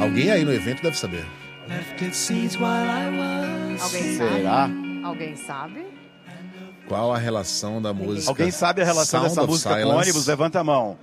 Alguém aí no evento deve saber. Alguém Será? sabe? Alguém sabe? Qual a relação da música? Alguém sabe a relação Sound dessa of música com Silence? ônibus? Levanta a mão.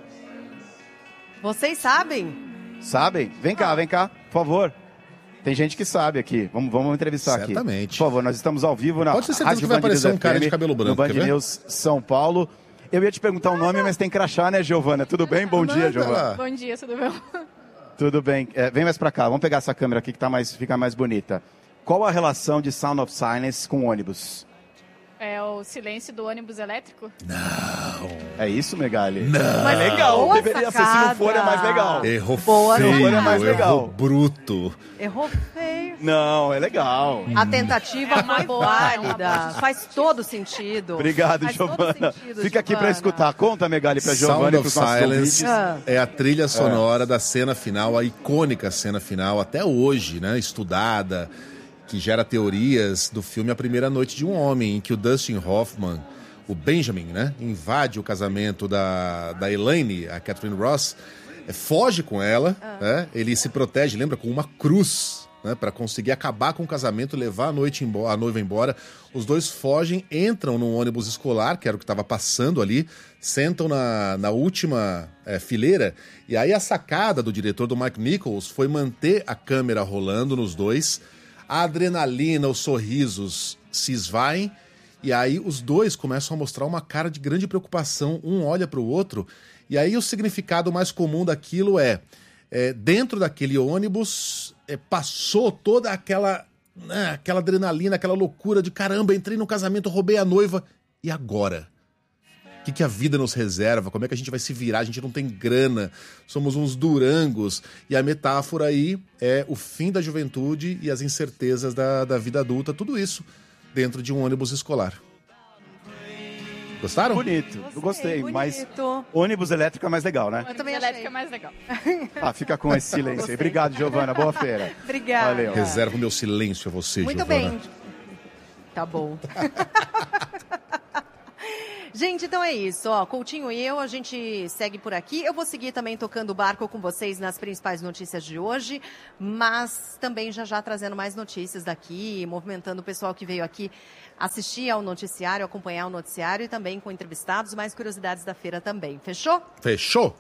Vocês sabem? Sabem? Vem cá, por favor. Tem gente que sabe aqui. Vamos entrevistar Certamente. aqui. Por favor, nós estamos ao vivo na Pode ter certeza Rádio que vai Band News aparecer um cara FM, de cabelo branco, no Band quer ver? News São Paulo. Eu ia te perguntar o nome, mas tem crachá, né, Giovana? Tudo bem? Bom dia, Giovana. Bom dia, tudo bem? Tudo bem. Vem mais pra cá. Vamos pegar essa câmera aqui que fica mais bonita. Qual a relação de Sound of Silence com ônibus? É o silêncio do ônibus elétrico? É isso, Megali? Não. Mas legal. Boa Deveria ser. Se não for, é mais legal. Errou Boa feio, sacada. É mais legal. errou bruto. Errou feio. Não, é legal. A tentativa É uma foi boa, válida. é uma boa. Faz todo sentido. Obrigado, Faz todo Giovana. sentido, Fica aqui pra Giovana. escutar. Conta, Megali, pra Giovana Sound e of pros nossos Silence ouvintes. é a trilha sonora da cena final, a icônica cena final, até hoje, né, estudada, que gera teorias do filme A Primeira Noite de um Homem, em que o Dustin Hoffman, o Benjamin, né, invade o casamento da Elaine, a Catherine Ross, foge com ela, né, ele se protege, lembra, com uma cruz, né, para conseguir acabar com o casamento, levar a noiva embora. Os dois fogem, entram num ônibus escolar, que era o que estava passando ali, sentam na última fileira, e aí a sacada do diretor, do Mike Nichols, foi manter a câmera rolando nos dois, a adrenalina, os sorrisos se esvaem, e aí os dois começam a mostrar uma cara de grande preocupação, um olha para o outro, e aí o significado mais comum daquilo dentro daquele ônibus, passou toda aquela adrenalina, aquela loucura de caramba, entrei no casamento, roubei a noiva, e agora? O que a vida nos reserva? Como é que a gente vai se virar? A gente não tem grana, somos uns durangos. E a metáfora aí é o fim da juventude e as incertezas da vida adulta, tudo isso dentro de um ônibus escolar. Gostaram? Bonito, eu gostei, bonito. mas ônibus elétrico é mais legal, né? Eu também elétrico achei. é mais legal. Fica com esse silêncio aí. Obrigado, Giovana. Boa feira. Obrigada. Valeu. Reservo meu silêncio a você, Muito Giovana. bem. Tá bom. Gente, então é isso. Ó, Coutinho e eu, a gente segue por aqui. Eu vou seguir também tocando o barco com vocês nas principais notícias de hoje, mas também já trazendo mais notícias daqui, movimentando o pessoal que veio aqui assistir ao noticiário, acompanhar o noticiário e também com entrevistados, mais curiosidades da feira também. Fechou? Fechou?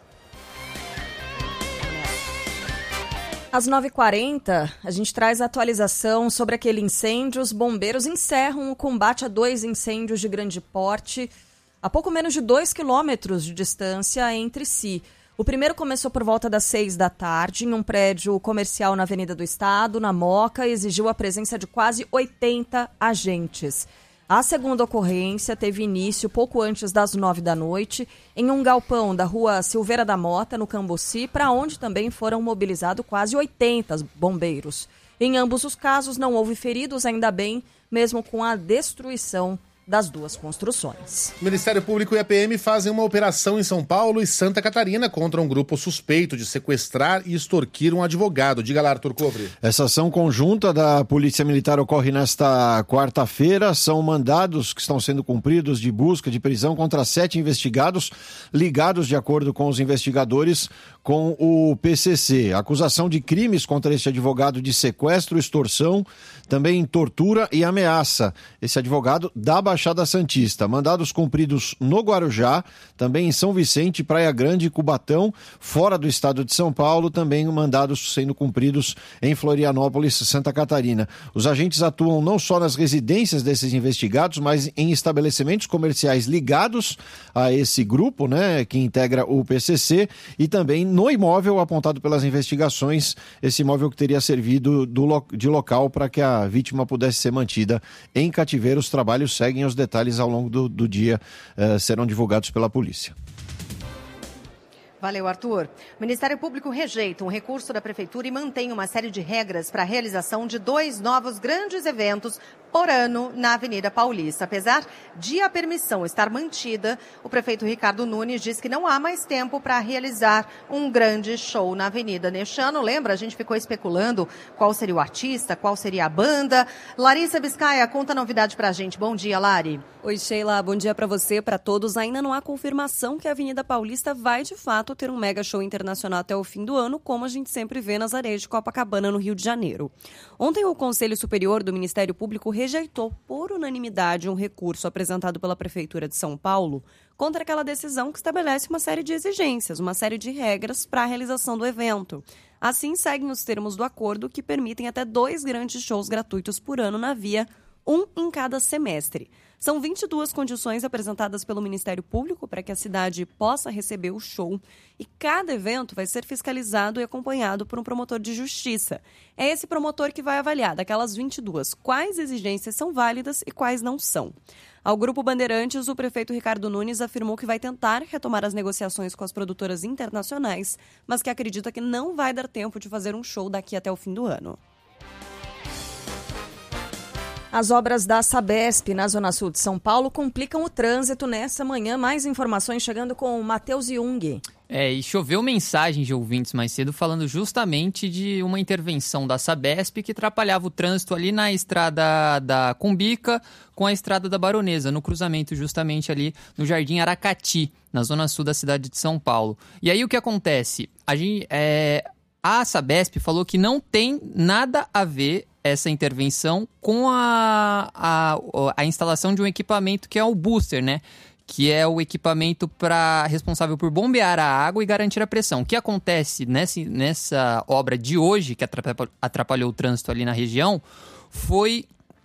Às 9h40, a gente traz a atualização sobre aquele incêndio. Os bombeiros encerram o combate a 2 incêndios de grande porte a pouco menos de 2 quilômetros de distância entre si. O primeiro começou por volta das 6 da tarde, em um prédio comercial na Avenida do Estado, na Moca, e exigiu a presença de quase 80 agentes. A segunda ocorrência teve início pouco antes das 9 da noite, em um galpão da rua Silveira da Mota, no Cambuci, para onde também foram mobilizados quase 80 bombeiros. Em ambos os casos não houve feridos, ainda bem, mesmo com a destruição das 2 construções. O Ministério Público e a PM fazem uma operação em São Paulo e Santa Catarina contra um grupo suspeito de sequestrar e extorquir um advogado. Diga lá, Arthur Cobre. Essa ação conjunta da Polícia Militar ocorre nesta quarta-feira. São mandados que estão sendo cumpridos de busca de prisão contra 7 investigados ligados, de acordo com os investigadores, com o PCC. Acusação de crimes contra este advogado de sequestro, extorsão, também tortura e ameaça. Esse advogado da Baixada Santista. Mandados cumpridos no Guarujá, também em São Vicente, Praia Grande e Cubatão, fora do estado de São Paulo, também mandados sendo cumpridos em Florianópolis, Santa Catarina. Os agentes atuam não só nas residências desses investigados, mas em estabelecimentos comerciais ligados a esse grupo, né, que integra o PCC, e também no imóvel apontado pelas investigações, esse imóvel que teria servido de local para que a vítima pudesse ser mantida em cativeiro. Os trabalhos seguem, os detalhes ao longo do dia serão divulgados pela polícia. Valeu, Arthur. O Ministério Público rejeita um recurso da Prefeitura e mantém uma série de regras para a realização de 2 novos grandes eventos por ano na Avenida Paulista. Apesar de a permissão estar mantida, o prefeito Ricardo Nunes diz que não há mais tempo para realizar um grande show na Avenida neste ano. Lembra, a gente ficou especulando qual seria o artista, qual seria a banda. Larissa Biscaia, conta a novidade para a gente. Bom dia, Lari. Oi, Sheila. Bom dia para você, para todos. Ainda não há confirmação que a Avenida Paulista vai, de fato, fato ter um mega show internacional até o fim do ano, como a gente sempre vê nas areias de Copacabana, no Rio de Janeiro. Ontem, o Conselho Superior do Ministério Público rejeitou por unanimidade um recurso apresentado pela Prefeitura de São Paulo contra aquela decisão que estabelece uma série de exigências, uma série de regras para a realização do evento. Assim, seguem os termos do acordo que permitem até 2 grandes shows gratuitos por ano na via, um em cada semestre. São 22 condições apresentadas pelo Ministério Público para que a cidade possa receber o show e cada evento vai ser fiscalizado e acompanhado por um promotor de justiça. É esse promotor que vai avaliar, daquelas 22, quais exigências são válidas e quais não são. Ao Grupo Bandeirantes, o prefeito Ricardo Nunes afirmou que vai tentar retomar as negociações com as produtoras internacionais, mas que acredita que não vai dar tempo de fazer um show daqui até o fim do ano. As obras da Sabesp na Zona Sul de São Paulo complicam o trânsito nessa manhã. Mais informações chegando com o Matheus Jung. E choveu mensagens de ouvintes mais cedo falando justamente de uma intervenção da Sabesp que atrapalhava o trânsito ali na estrada da Cumbica com a estrada da Baronesa, no cruzamento justamente ali no Jardim Aracati, na Zona Sul da cidade de São Paulo. E aí o que acontece? A Sabesp falou que não tem nada a ver essa intervenção com a instalação de um equipamento que é o booster, né? Que é o equipamento responsável por bombear a água e garantir a pressão. O que acontece nessa obra de hoje, que atrapalhou o trânsito ali na região, foi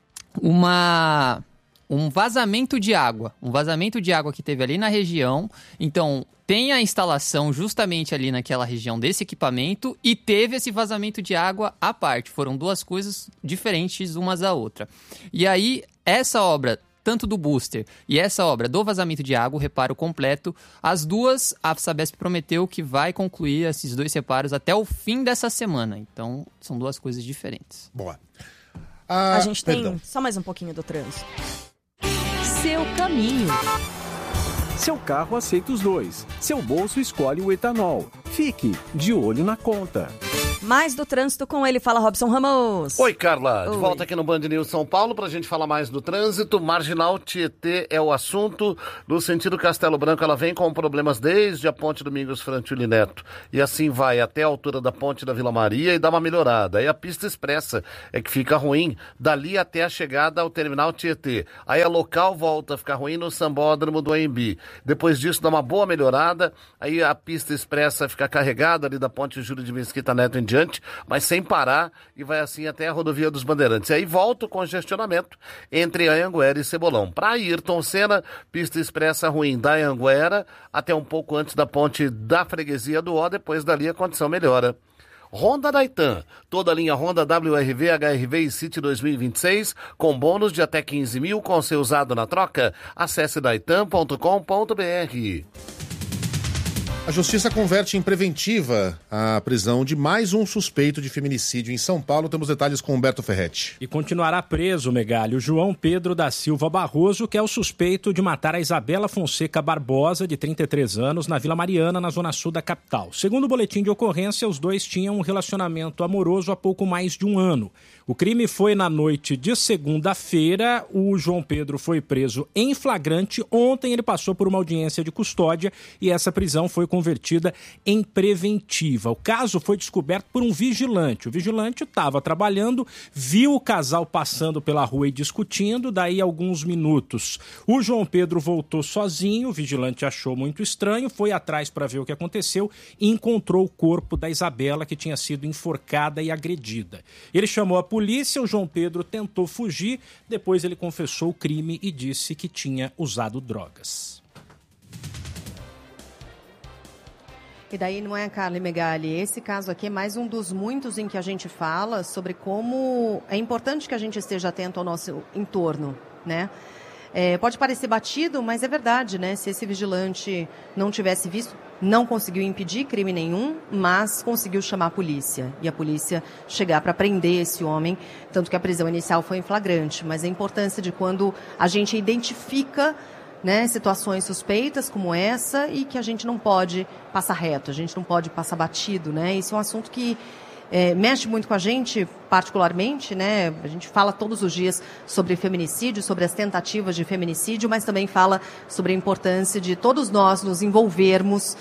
um vazamento de água. Um vazamento de água que teve ali na região. Então, tem a instalação justamente ali naquela região desse equipamento e teve esse vazamento de água à parte. Foram 2 coisas diferentes umas da outra. E aí, essa obra, tanto do booster e essa obra do vazamento de água, o reparo completo, as duas, a Sabesp prometeu que vai concluir esses 2 reparos até o fim dessa semana. Então, são 2 coisas diferentes. Boa. A gente tem só mais um pouquinho do trânsito. Seu caminho. Seu carro aceita os 2. Seu bolso escolhe o etanol. Fique de olho na conta. Mais do trânsito com ele, fala Robson Ramos. Oi, Carla. De volta aqui no Band News São Paulo pra gente falar mais do trânsito. Marginal Tietê é o assunto. No sentido Castelo Branco, ela vem com problemas desde a Ponte Domingos Frantili Neto. E assim vai até a altura da Ponte da Vila Maria e dá uma melhorada. Aí a pista expressa é que fica ruim dali até a chegada ao Terminal Tietê. Aí a local volta a ficar ruim no Sambódromo do Anhembi. Depois disso dá uma boa melhorada. Aí a pista expressa fica carregada ali da Ponte Júlio de Mesquita Neto em diante, mas sem parar, e vai assim até a rodovia dos Bandeirantes. E aí volta o congestionamento entre Anhanguera e Cebolão. Para Ayrton Senna, pista expressa ruim da Anhanguera até um pouco antes da ponte da Freguesia do Ó, depois dali a condição melhora. Honda Daitan, toda a linha Honda WRV, HRV e City 2026, com bônus de até 15 mil com seu usado na troca. Acesse daitan.com.br. A Justiça converte em preventiva a prisão de mais um suspeito de feminicídio em São Paulo. Temos detalhes com Humberto Ferretti. E continuará preso, Megalho, João Pedro da Silva Barroso, que é o suspeito de matar a Isabela Fonseca Barbosa, de 33 anos, na Vila Mariana, na zona sul da capital. Segundo o boletim de ocorrência, os dois tinham um relacionamento amoroso há pouco mais de um ano. O crime foi na noite de segunda-feira. O João Pedro foi preso em flagrante. Ontem ele passou por uma audiência de custódia e essa prisão foi convertida em preventiva. O caso foi descoberto por um vigilante. O vigilante estava trabalhando, viu o casal passando pela rua e discutindo, daí alguns minutos. O João Pedro voltou sozinho, o vigilante achou muito estranho, foi atrás para ver o que aconteceu e encontrou o corpo da Isabela, que tinha sido enforcada e agredida. Ele chamou a polícia, o João Pedro tentou fugir, depois ele confessou o crime e disse que tinha usado drogas. E daí não é, Carla Megali, esse caso aqui é mais um dos muitos em que a gente fala sobre como é importante que a gente esteja atento ao nosso entorno, né? Pode parecer batido, mas é verdade, né? Se esse vigilante não tivesse visto, não conseguiu impedir crime nenhum, mas conseguiu chamar a polícia. E a polícia chegar para prender esse homem, tanto que a prisão inicial foi em flagrante. Mas a importância de quando a gente identifica, né, situações suspeitas como essa e que a gente não pode passar reto, a gente não pode passar batido, né? Isso é um assunto que mexe muito com a gente, particularmente, né? A gente fala todos os dias sobre feminicídio, sobre as tentativas de feminicídio, mas também fala sobre a importância de todos nós nos envolvermos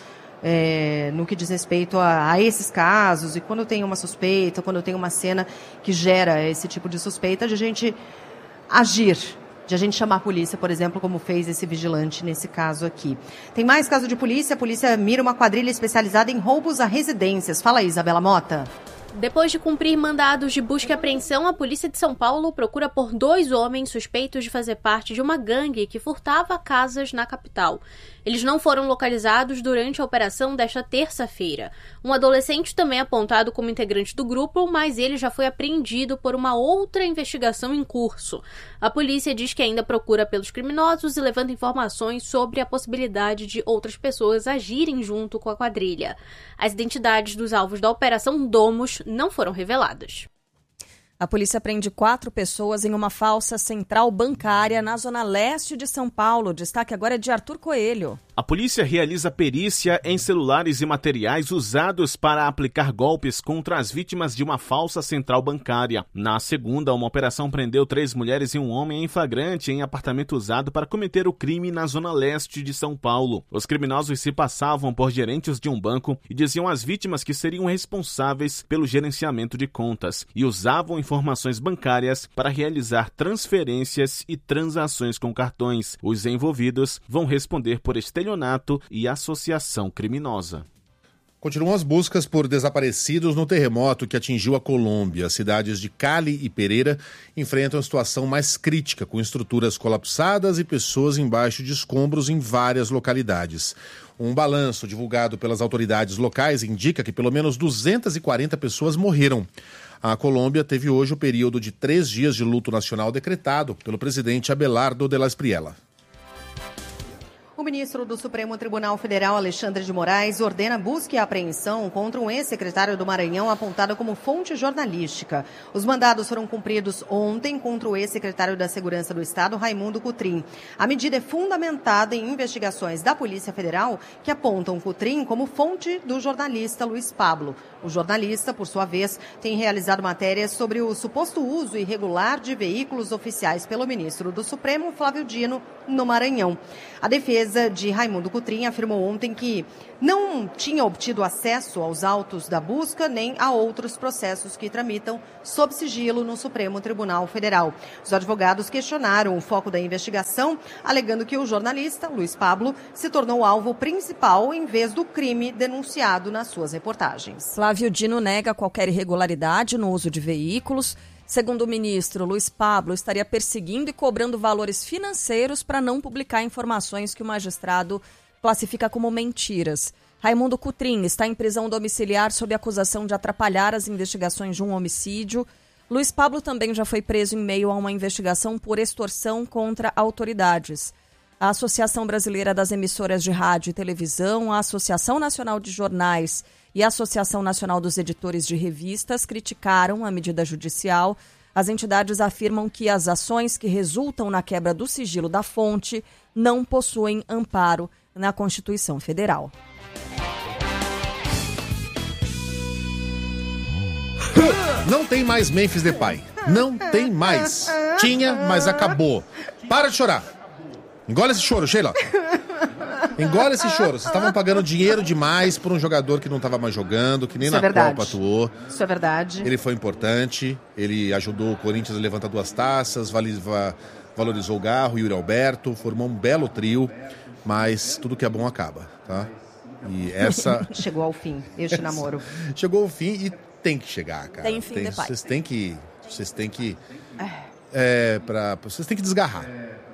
no que diz respeito a esses casos, e quando tem uma suspeita, quando tem uma cena que gera esse tipo de suspeita, de a gente agir, de a gente chamar a polícia, por exemplo, como fez esse vigilante nesse caso aqui. Tem mais caso de polícia, a polícia mira uma quadrilha especializada em roubos a residências. Fala aí, Isabela Mota. Depois de cumprir mandados de busca e apreensão, a polícia de São Paulo procura por 2 homens suspeitos de fazer parte de uma gangue que furtava casas na capital. Eles não foram localizados durante a operação desta terça-feira. Um adolescente também é apontado como integrante do grupo, mas ele já foi apreendido por uma outra investigação em curso. A polícia diz que ainda procura pelos criminosos e levanta informações sobre a possibilidade de outras pessoas agirem junto com a quadrilha. As identidades dos alvos da Operação Domus não foram reveladas. A polícia prende 4 pessoas em uma falsa central bancária na zona leste de São Paulo. O destaque agora é de Arthur Coelho. A polícia realiza perícia em celulares e materiais usados para aplicar golpes contra as vítimas de uma falsa central bancária. Na segunda, uma operação prendeu 3 mulheres e um homem em flagrante em apartamento usado para cometer o crime na zona leste de São Paulo. Os criminosos se passavam por gerentes de um banco e diziam às vítimas que seriam responsáveis pelo gerenciamento de contas e usavam informações bancárias para realizar transferências e transações com cartões. Os envolvidos vão responder por estelionato e associação criminosa. Continuam as buscas por desaparecidos no terremoto que atingiu a Colômbia. As cidades de Cali e Pereira enfrentam a situação mais crítica, com estruturas colapsadas e pessoas embaixo de escombros em várias localidades. Um balanço divulgado pelas autoridades locais indica que pelo menos 240 pessoas morreram. A Colômbia teve hoje o período de 3 dias de luto nacional decretado pelo presidente Abelardo de la Espriella. O ministro do Supremo Tribunal Federal, Alexandre de Moraes, ordena busca e apreensão contra um ex-secretário do Maranhão apontado como fonte jornalística. Os mandados foram cumpridos ontem contra o ex-secretário da Segurança do Estado, Raimundo Cotrim. A medida é fundamentada em investigações da Polícia Federal que apontam Cotrim como fonte do jornalista Luiz Pablo. O jornalista, por sua vez, tem realizado matérias sobre o suposto uso irregular de veículos oficiais pelo ministro do Supremo, Flávio Dino, no Maranhão. A defesa de Raimundo Cotrim afirmou ontem que não tinha obtido acesso aos autos da busca nem a outros processos que tramitam sob sigilo no Supremo Tribunal Federal. Os advogados questionaram o foco da investigação, alegando que o jornalista, Luiz Pablo, se tornou alvo principal em vez do crime denunciado nas suas reportagens. Flávio Dino nega qualquer irregularidade no uso de veículos. Segundo o ministro, Luiz Pablo estaria perseguindo e cobrando valores financeiros para não publicar informações que o magistrado classifica como mentiras. Raimundo Cotrim está em prisão domiciliar sob acusação de atrapalhar as investigações de um homicídio. Luiz Pablo também já foi preso em meio a uma investigação por extorsão contra autoridades. A Associação Brasileira das Emissoras de Rádio e Televisão, a Associação Nacional de Jornais e a Associação Nacional dos Editores de Revistas criticaram a medida judicial. As entidades afirmam que as ações que resultam na quebra do sigilo da fonte não possuem amparo na Constituição Federal. Não tem mais Memphis Depay. Não tem mais. Tinha, mas acabou. Para de chorar. Engole esse choro, Sheila. Engole esse choro. Vocês estavam pagando dinheiro demais por um jogador que não estava mais jogando, que nem na Copa atuou. Isso é verdade. Ele foi importante, ele ajudou o Corinthians a levantar 2 taças, valorizou o Garro, Yuri Alberto, formou um belo trio, mas tudo que é bom acaba, tá? E essa... Chegou ao fim, este namoro. Chegou ao fim e tem que chegar, cara. Tem fim de pai. Vocês têm que desgarrar.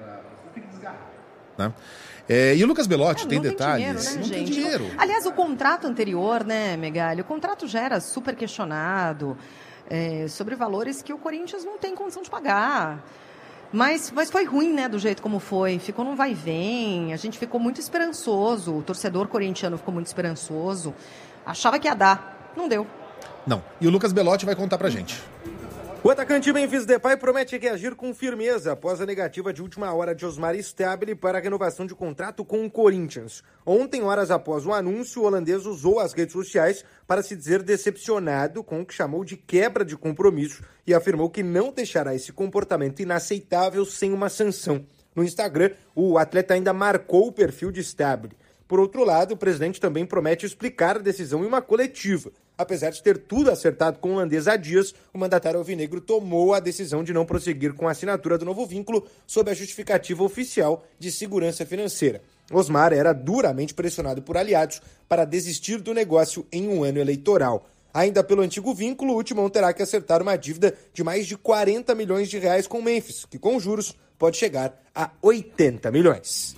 Né? E o Lucas Belotti tem detalhes. Dinheiro, né, não gente? tem dinheiro. Aliás, o contrato anterior, né, Megali? O contrato já era super questionado sobre valores que o Corinthians não tem condição de pagar. Mas foi ruim, né, do jeito como foi. Ficou num vai e vem, a gente ficou muito esperançoso, o torcedor corintiano ficou muito esperançoso. Achava que ia dar, não deu. Não, e o Lucas Belotti vai contar pra gente. O atacante Memphis Depay promete reagir com firmeza após a negativa de última hora de Osmar Stabile para a renovação de contrato com o Corinthians. Ontem, horas após o anúncio, o holandês usou as redes sociais para se dizer decepcionado com o que chamou de quebra de compromisso e afirmou que não deixará esse comportamento inaceitável sem uma sanção. No Instagram, o atleta ainda marcou o perfil de Stabile. Por outro lado, o presidente também promete explicar a decisão em uma coletiva. Apesar de ter tudo acertado com o holandês há dias, o mandatário alvinegro tomou a decisão de não prosseguir com a assinatura do novo vínculo sob a justificativa oficial de segurança financeira. Osmar era duramente pressionado por aliados para desistir do negócio em um ano eleitoral. Ainda pelo antigo vínculo, o Timão terá que acertar uma dívida de mais de 40 milhões de reais com o Memphis, que com juros pode chegar a 80 milhões.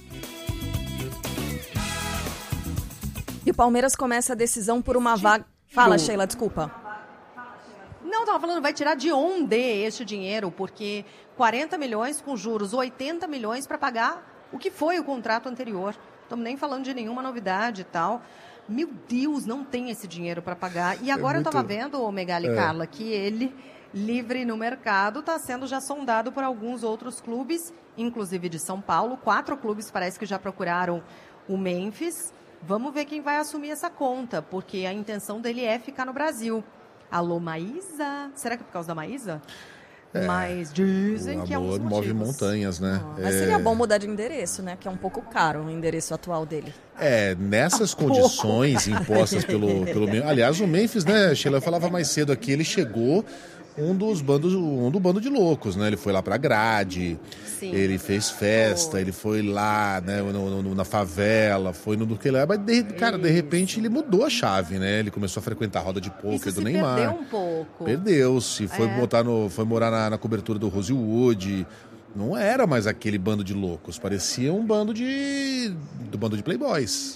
E o Palmeiras começa a decisão por uma vaga... Fala, Sheila, desculpa. Não, tava falando, vai tirar de onde este dinheiro? Porque 40 milhões com juros, 80 milhões para pagar o que foi o contrato anterior. Estamos nem falando de nenhuma novidade e tal. Meu Deus, não tem esse dinheiro para pagar. E agora eu estava vendo, Megali e Carla, que ele, livre no mercado, está sendo já sondado por alguns outros clubes, inclusive de São Paulo. 4 clubes parece que já procuraram o Memphis. Vamos ver quem vai assumir essa conta, porque a intenção dele é ficar no Brasil. Alô, Maísa? Será que é por causa da Maísa? Mas dizem que é um dos motivos. Move montanhas, né? Mas seria bom mudar de endereço, né? Que é um pouco caro o endereço atual dele. Nessas condições impostas pelo aliás, o Memphis, né, Sheila, eu falava mais cedo aqui, ele chegou do bando de loucos, né? Ele foi lá pra grade, ele fez festa, ele foi lá, né, na favela, foi no que lá, mas de repente ele mudou a chave, né? Ele começou a frequentar a roda de pôquer do Neymar. Perdeu um pouco. Perdeu-se, foi morar na cobertura do Rosewood. Não era mais aquele bando de loucos, parecia um bando de playboys.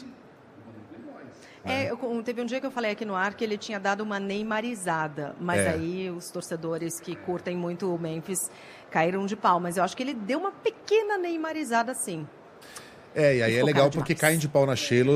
Teve um dia que eu falei aqui no ar que ele tinha dado uma neymarizada, mas aí os torcedores que curtem muito o Memphis caíram de pau, mas eu acho que ele deu uma pequena neymarizada sim. E aí é legal porque caem de pau na Sheila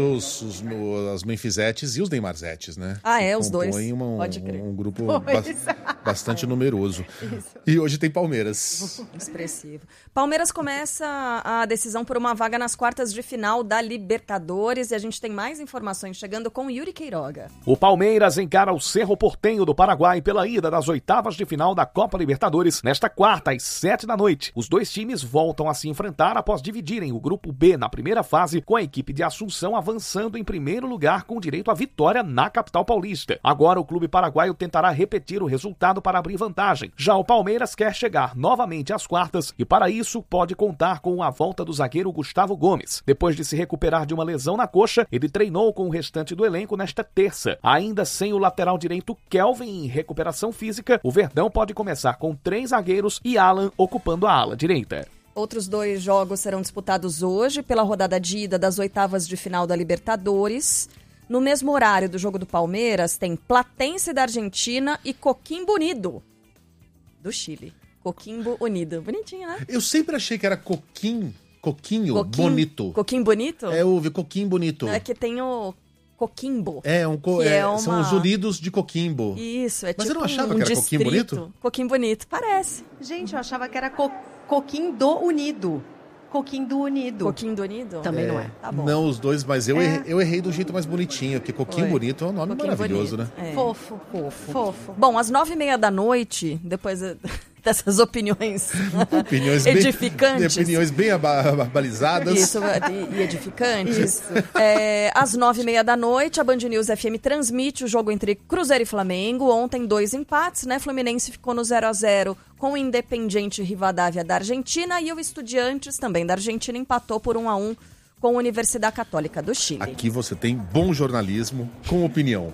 as Memphisettes e os Neymarzettes, né? Os dois. Pode crer. Um grupo bastante numeroso. Isso. E hoje tem Palmeiras. Expressivo. Palmeiras começa a decisão por uma vaga nas quartas de final da Libertadores e a gente tem mais informações chegando com Yuri Queiroga. O Palmeiras encara o Cerro Porteño do Paraguai pela ida das oitavas de final da Copa Libertadores nesta quarta às 7 da noite. Os dois times voltam a se enfrentar após dividirem o grupo B na primeira fase, com a equipe de Assunção avançando em primeiro lugar com direito à vitória na capital paulista. Agora o clube paraguaio tentará repetir o resultado para abrir vantagem. Já o Palmeiras quer chegar novamente às quartas e para isso pode contar com a volta do zagueiro Gustavo Gomes. Depois de se recuperar de uma lesão na coxa, ele treinou com o restante do elenco nesta terça. Ainda sem o lateral direito Kelvin em recuperação física, o Verdão pode começar com 3 zagueiros e Alan ocupando a ala direita. Outros 2 jogos serão disputados hoje pela rodada de ida das oitavas de final da Libertadores. No mesmo horário do jogo do Palmeiras, tem Platense da Argentina e Coquimbo Unido do Chile. Coquimbo Unido. Bonitinho, né? Eu sempre achei que era Coquinho Bonito. Coquimbo Bonito? Eu ouvi Coquimbo Bonito. É que tem o Coquimbo. São os Unidos de Coquimbo. Isso, Mas eu não achava que era Coquimbo Bonito? Coquimbo Bonito, parece. Gente, eu achava que era Coquim do Unido. Coquim do Unido. Coquim do Unido? Também não é. Tá bom. Não, os dois, mas eu errei do jeito mais bonitinho, porque Coquinho Bonito é um nome maravilhoso, bonito, né? Fofo. Bom, às 9h30 da noite, depois dessas opiniões edificantes. Opiniões bem balizadas. Isso, e edificantes. Isso. Às 9h30 da noite, a Band News FM transmite o jogo entre Cruzeiro e Flamengo. Ontem, 2 empates, né? Fluminense ficou no 0-0 com o Independiente Rivadavia da Argentina e o Estudiantes, também da Argentina, empatou por 1-1 com a Universidade Católica do Chile. Aqui você tem bom jornalismo com opinião.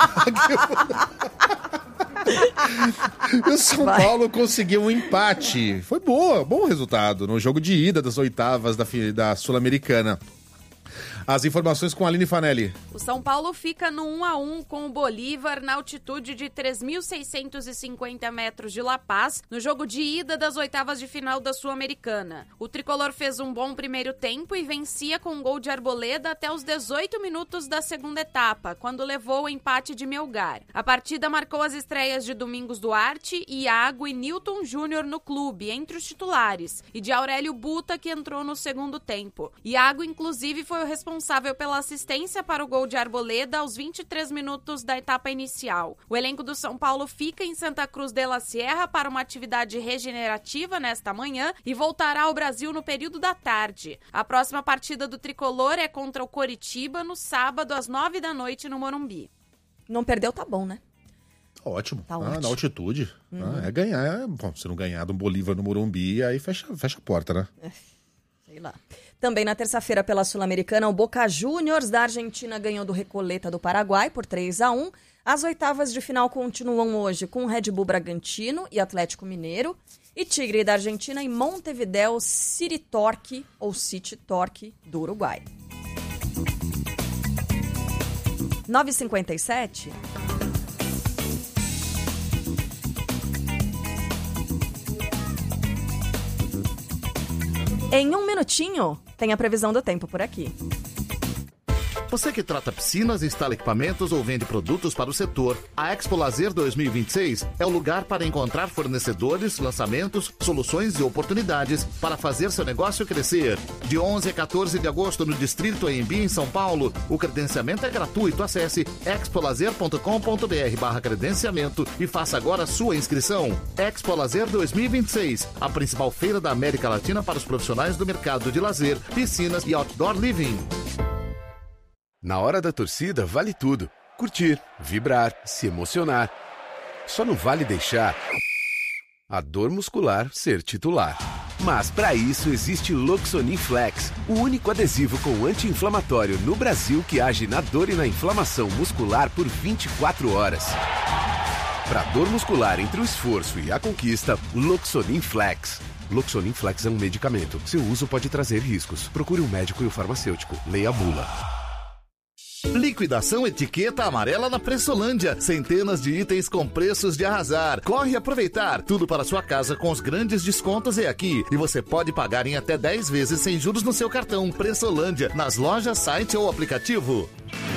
E o São Paulo conseguiu um empate. Foi bom resultado no jogo de ida das oitavas da Sul-Americana. As informações com a Aline Fanelli. O São Paulo fica no 1-1 com o Bolívar na altitude de 3.650 metros de La Paz, no jogo de ida das oitavas de final da Sul-Americana. O tricolor fez um bom primeiro tempo e vencia com um gol de Arboleda até os 18 minutos da segunda etapa, quando levou o empate de Melgar. A partida marcou as estreias de Domingos Duarte, Iago e Nilton Júnior no clube, entre os titulares, e de Aurélio Buta, que entrou no segundo tempo. Iago, inclusive, foi o responsável responsável pela assistência para o gol de Arboleda aos 23 minutos da etapa inicial. O elenco do São Paulo fica em Santa Cruz de la Sierra para uma atividade regenerativa nesta manhã e voltará ao Brasil no período da tarde. A próxima partida do tricolor é contra o Coritiba no sábado às 9 da noite no Morumbi. Não perdeu, tá bom, né? Ótimo. Tá ótimo. Na altitude. É ganhar. Bom, se não ganhar do Bolívar no Morumbi, aí fecha a porta, né? Sei lá. Também na terça-feira, pela Sul-Americana, o Boca Juniors da Argentina ganhou do Recoleta do Paraguai por 3-1. As oitavas de final continuam hoje com o Red Bull Bragantino e Atlético Mineiro. E Tigre da Argentina e Montevideo City Torque, ou City Torque, do Uruguai. 9h57. Em um minutinho, tem a previsão do tempo por aqui. Você que trata piscinas, instala equipamentos ou vende produtos para o setor, a Expo Lazer 2026 é o lugar para encontrar fornecedores, lançamentos, soluções e oportunidades para fazer seu negócio crescer. De 11 a 14 de agosto no Distrito AMB, em São Paulo, o credenciamento é gratuito. Acesse expolazer.com.br/credenciamento e faça agora a sua inscrição. Expo Lazer 2026, a principal feira da América Latina para os profissionais do mercado de lazer, piscinas e outdoor living. Na hora da torcida, vale tudo. Curtir, vibrar, se emocionar. Só não vale deixar a dor muscular ser titular. Mas para isso existe Loxonin Flex, o único adesivo com anti-inflamatório no Brasil que age na dor e na inflamação muscular por 24 horas. Para dor muscular entre o esforço e a conquista, Loxonin Flex. Loxonin Flex é um medicamento. Seu uso pode trazer riscos. Procure um médico e o farmacêutico. Leia a bula. Liquidação etiqueta amarela na Pressolândia. Centenas de itens com preços de arrasar. Corre aproveitar. Tudo para sua casa com os grandes descontos é aqui. E você pode pagar em até 10 vezes sem juros no seu cartão. Pressolândia, nas lojas, site ou aplicativo.